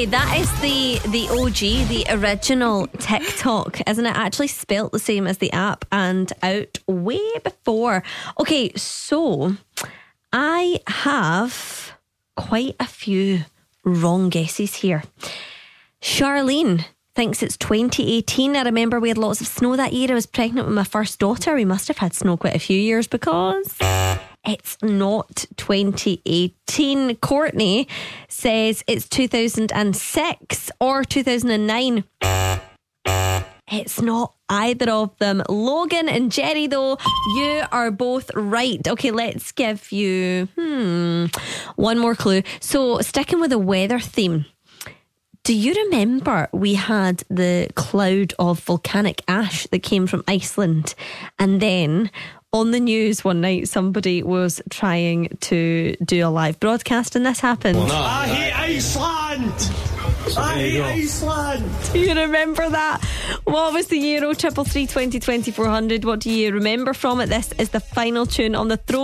Okay, that is the OG, the original TikTok, isn't it? Actually spelt the same as the app and out way before. Okay, so I have quite a few wrong guesses here. Charlene thinks it's 2018. I remember we had lots of snow that year. I was pregnant with my first daughter. We must have had snow quite a few years because it's not 2018. Courtney says it's 2006 or 2009. It's not either of them. Logan and Jerry, though, you are both right. Okay, let's give you one more clue. So, sticking with the weather theme, do you remember we had the cloud of volcanic ash that came from Iceland? And then on the news one night, somebody was trying to do a live broadcast and this happened. No. I hate Iceland! I hate Iceland! Do you remember that? What was the year? 0333 20 2400. What do you remember from it? This is the final tune on the Throw